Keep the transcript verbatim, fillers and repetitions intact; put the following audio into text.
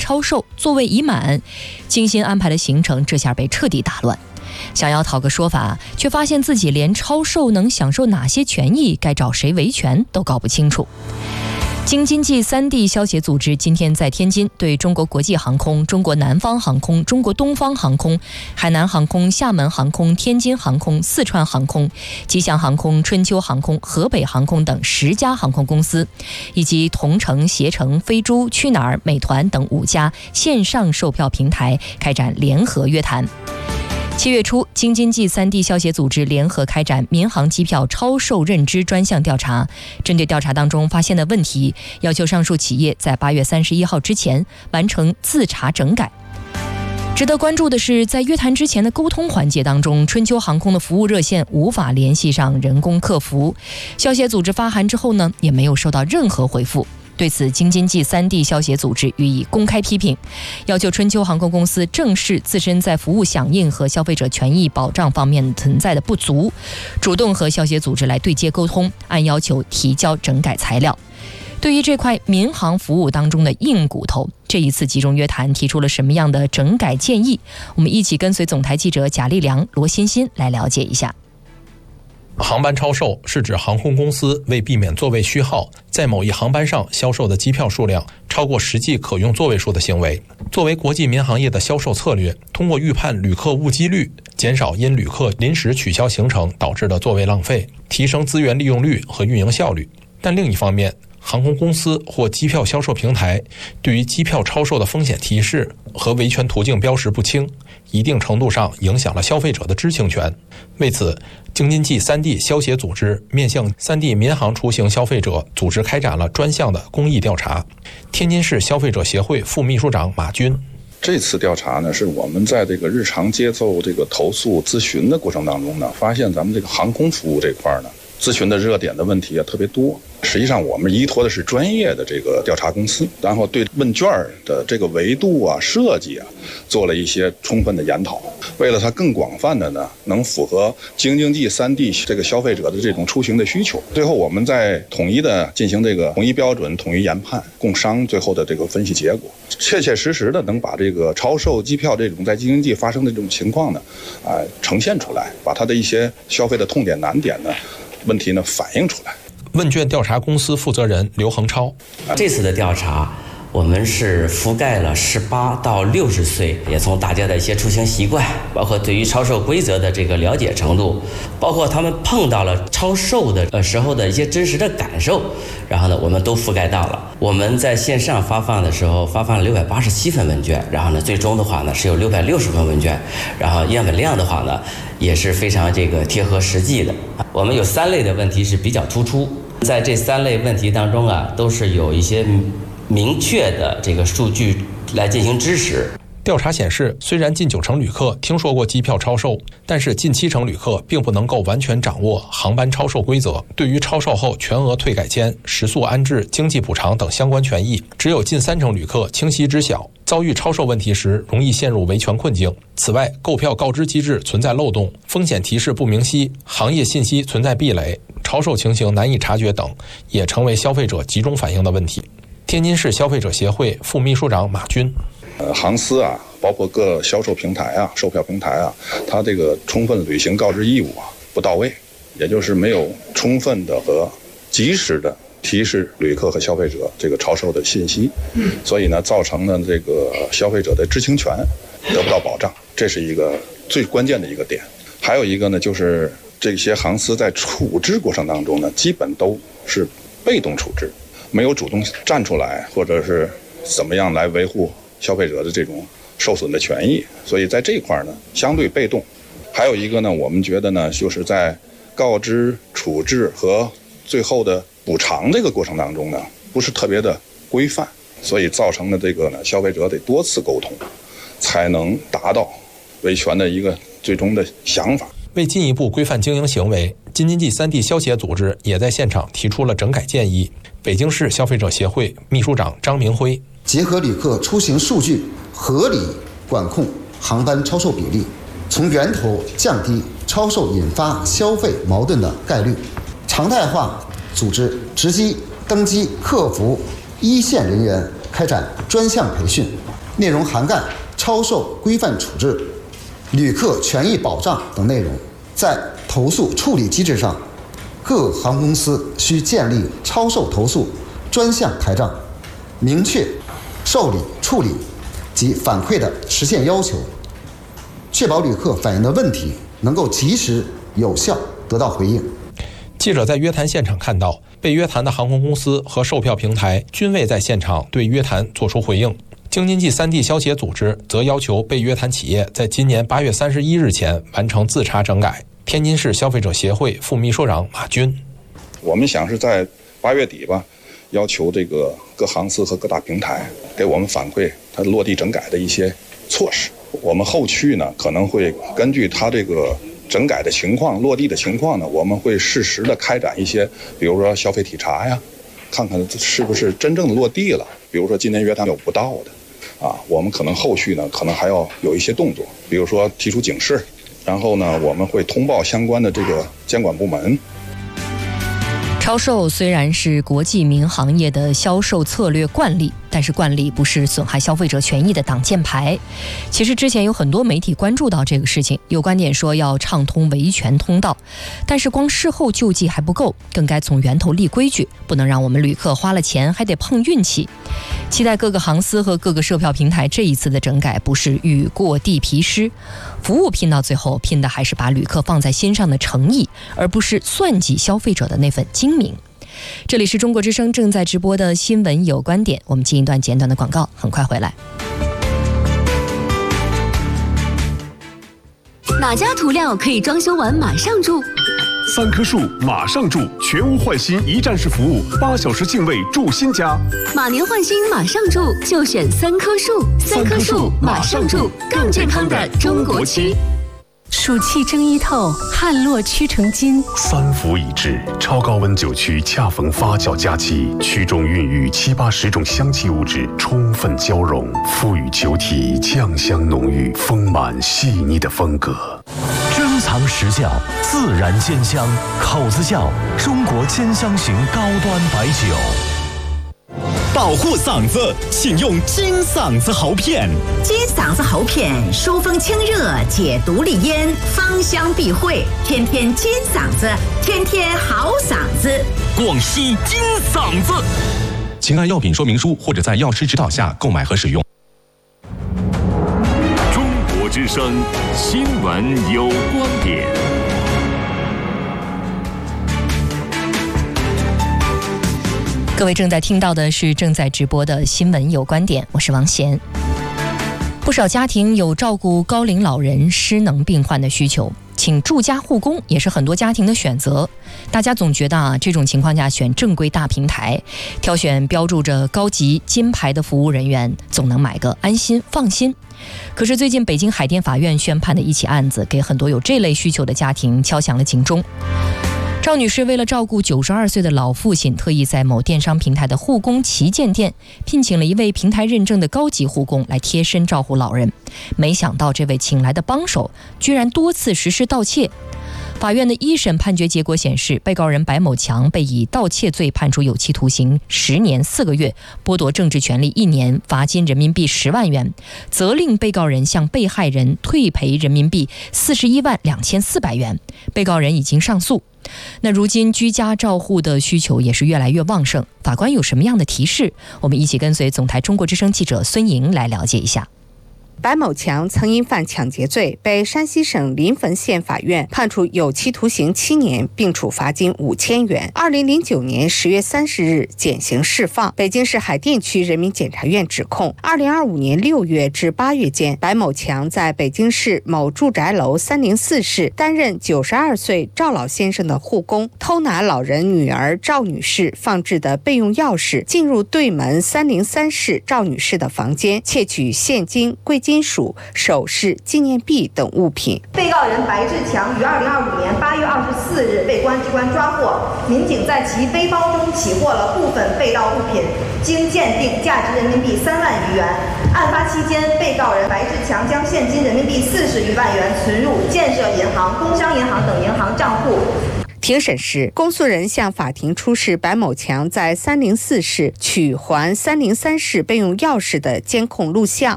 超售，座位已满，精心安排的行程这下被彻底打乱。想要讨个说法，却发现自己连超售能享受哪些权益，该找谁维权都搞不清楚。京津冀三地消协组织今天在天津对中国国际航空、中国南方航空、中国东方航空、海南航空、厦门航空、天津航空、四川航空、吉祥航空、春秋航空、河北航空等十家航空公司，以及同程、携程、飞猪、去哪儿、美团等五家线上售票平台开展联合约谈。七月初，京津冀三地消协组织联合开展民航机票超售认知专项调查，针对调查当中发现的问题，要求上述企业在八月三十一号之前完成自查整改。值得关注的是，在约谈之前的沟通环节当中，春秋航空的服务热线无法联系上人工客服，消协组织发函之后呢，也没有收到任何回复。对此，京津冀三地消协组织予以公开批评，要求春秋航空公司正视自身在服务响应和消费者权益保障方面存在的不足，主动和消协组织来对接沟通，按要求提交整改材料。对于这块民航服务当中的硬骨头，这一次集中约谈提出了什么样的整改建议？我们一起跟随总台记者贾立良、罗欣欣来了解一下。 航班超售是指航空公司为避免座位虚耗，在某一航班上销售的机票数量超过实际可用座位数的行为。作为国际民航业的销售策略，通过预判旅客误机率，减少因旅客临时取消行程导致的座位浪费，提升资源利用率和运营效率。但另一方面，航空公司或机票销售平台对于机票超售的风险提示和维权途径标识不清，一定程度上影响了消费者的知情权。为此，京津冀三地消协组织面向三地民航出行消费者组织开展了专项的公益调查。天津市消费者协会副秘书长马军： 这次调查呢，是我们在这个日常接受这个投诉咨询的过程当中呢，发现咱们这个航空服务这块呢，咨询的热点的问题啊特别多。实际上我们依托的是专业的这个调查公司，然后对问卷的这个维度啊、设计啊做了一些充分的研讨，为了它更广泛的呢能符合京津冀三地这个消费者的这种出行的需求，最后我们再统一的进行这个统一标准、统一研判，共商最后的这个分析结果，切切实实的能把这个超售机票这种在京津冀发生的这种情况呢啊、呃、呈现出来，把它的一些消费的痛点难点呢问题呢反映出来。 问卷调查公司负责人刘恒超： 这次的调查，我们是覆盖了十八到六十岁，也从大家的一些出行习惯，包括对于超售规则的这个了解程度，包括他们碰到了超售的呃时候的一些真实的感受，然后呢，我们都覆盖到了。我们在线上发放的时候，发放了六百八十七份问卷，然后呢，最终的话呢是有六百六十份问卷，然后样本量的话呢也是非常这个贴合实际的。我们有三类的问题是比较突出，在这三类问题当中啊，都是有一些明确的这个数据来进行支持。 调查显示，虽然近九成旅客听说过机票超售，但是近七成旅客并不能够完全掌握航班超售规则，对于超售后全额退改签、食宿安置、经济补偿等相关权益，只有近三成旅客清晰知晓，遭遇超售问题时容易陷入维权困境。此外，购票告知机制存在漏洞，风险提示不明晰，行业信息存在壁垒，超售情形难以察觉等，也成为消费者集中反映的问题。天津市消费者协会副秘书长马军： 呃，航司啊，包括各销售平台啊、售票平台啊，它这个充分履行告知义务啊不到位，也就是没有充分的和及时的提示旅客和消费者这个超售的信息，所以呢，造成了这个消费者的知情权得不到保障，这是一个最关键的一个点。还有一个呢，就是这些航司在处置过程当中呢，基本都是被动处置，没有主动站出来，或者是怎么样来维护消费者的这种受损的权益，所以在这一块呢相对被动。还有一个呢，我们觉得呢，就是在告知、处置和最后的补偿这个过程当中呢，不是特别的规范，所以造成的这个呢，消费者得多次沟通，才能达到维权的一个最终的想法。 为进一步规范经营行为，京津冀三地消协组织也在现场提出了整改建议。北京市消费者协会秘书长张明辉： 结合旅客出行数据，合理管控航班超售比例，从源头降低超售引发消费矛盾的概率，常态化组织值机、登机、客服一线人员开展专项培训， 内容涵盖超售规范处置、旅客权益保障等内容。在投诉处理机制上，各航空公司需建立超售投诉专项台账，明确受理、处理及反馈的实现要求，确保旅客反映的问题能够及时有效得到回应。 记者在约谈现场看到，被约谈的航空公司和售票平台均未在现场对约谈作出回应。京津冀三地消协组织则要求被约谈企业在今年八月三十一日前完成自查整改。天津市消费者协会副秘书长马军， 我们想是在八月底吧，要求这个各航司和各大平台给我们反馈它落地整改的一些措施。我们后续呢，可能会根据它这个整改的情况、落地的情况呢，我们会适时的开展一些，比如说消费体查呀，看看是不是真正的落地了。比如说今天约谈有不到的，啊，我们可能后续呢，可能还要有一些动作，比如说提出警示，然后呢，我们会通报相关的这个监管部门。 超售虽然是国际民航业的销售策略惯例，但是惯例不是损害消费者权益的挡箭牌。其实之前有很多媒体关注到这个事情，有观点说要畅通维权通道，但是光事后救济还不够，更该从源头立规矩，不能让我们旅客花了钱还得碰运气。期待各个航司和各个售票平台这一次的整改不是雨过地皮湿，服务拼到最后拼的还是把旅客放在心上的诚意，而不是算计消费者的那份精明。这里是中国之声正在直播的新闻有观点，我们进一段简短的广告，很快回来。 哪家涂料可以装修完马上住？ 三棵树马上住，全屋换新一站式服务，八小时净位住新家。 马年换新马上住，就选三棵树。三棵树马上住，更健康的中国漆。 暑气蒸衣透，汗落屈成金。 三伏已至，超高温酒曲恰逢发酵佳期，曲中孕育七八十种香气物质充分交融，赋予酒体酱香浓郁、丰满细腻的风格。 珍藏实窖，自然兼香，口子窖，中国兼香型高端白酒。 保护嗓子，请用金嗓子喉片。 金嗓子喉片疏风清热，解毒利咽，芳香避秽，天天金嗓子，天天好嗓子。 广西金嗓子，请按药品说明书或者在药师指导下购买和使用。 中国之声新闻有观点。 各位正在听到的是正在直播的新闻有观点，我是王贤。不少家庭有照顾高龄老人、失能病患的需求，请住家护工也是很多家庭的选择。大家总觉得啊，这种情况下选正规大平台，挑选标注着高级金牌的服务人员，总能买个安心放心。可是最近北京海淀法院宣判的一起案子，给很多有这类需求的家庭敲响了警钟。赵女士为了照顾九十二岁的老父亲，特意在某电商平台的护工旗舰店聘请了一位平台认证的高级护工来贴身照顾老人。没想到这位请来的帮手居然多次实施盗窃。法院的一审判决结果显示，被告人白某强被以盗窃罪判处有期徒刑十年四个月，剥夺政治权利一年，罚金人民币十万元，责令被告人向被害人退赔人民币四十一万两千四百元。被告人已经上诉。那如今居家照护的需求也是越来越旺盛，法官有什么样的提示？我们一起跟随总台中国之声记者孙莹来了解一下。 白某强曾因犯抢劫罪被山西省临汾县法院判处有期徒刑七年，并处罚金五千元。二零零九年十月三十日减刑释放。北京市海淀区人民检察院指控，二零二五年六月至八月间，白某强在北京市某住宅楼三零四室担任九十二岁赵老先生的护工，偷拿老人女儿赵女士放置的备用钥匙，进入对门三零三室赵女士的房间，窃取现金、贵金金属、首饰、纪念币等物品。 被告人白志强于二零二五年八月二十四日被公安机关抓获，民警在其背包中起获了部分被盗物品，经鉴定价值人民币三万余元。案发期间，被告人白志强将现金人民币四十余万元存入建设银行、工商银行等银行账户。 庭审时，公诉人向法庭出示白某强在三零四室取还三零三室备用钥匙的监控录像，